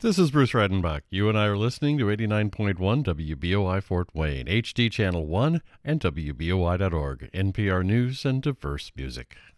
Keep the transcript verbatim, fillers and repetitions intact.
This is Bruce Redenbach. You and I are listening to eighty-nine point one W B O I Fort Wayne, H D Channel one, and W B O I dot org, N P R News and diverse music.